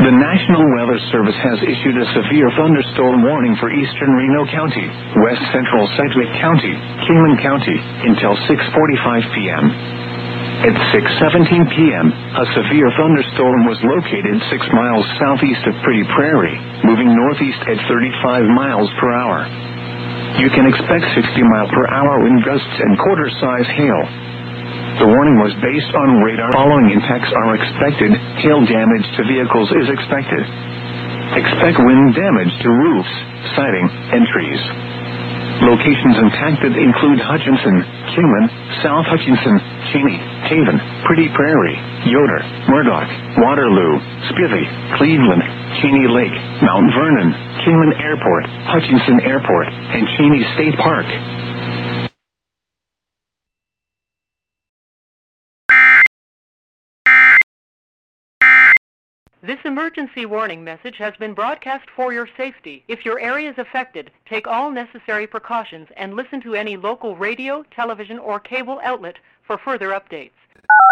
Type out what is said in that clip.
The National Weather Service has issued a severe thunderstorm warning for eastern Reno County, west central Sedgwick County, Kingman County, until 6:45 p.m. At 6:17 p.m., a severe thunderstorm was located 6 miles southeast of Pretty Prairie, moving northeast at 35 miles per hour. You can expect 60-mile-per-hour wind gusts and quarter-size hail. The warning was based on radar. Following impacts are expected. Hail damage to vehicles is expected. Expect wind damage to roofs, siding, and trees. Locations impacted include Hutchinson, Kingman, South Hutchinson, Cheney, Haven, Pretty Prairie, Yoder, Murdoch, Waterloo, Spivey, Cleveland, Cheney Lake, Mount Vernon, Kingman Airport, Hutchinson Airport, and Cheney State Park. This emergency warning message has been broadcast for your safety. If your area is affected, take all necessary precautions and listen to any local radio, television, or cable outlet for further updates.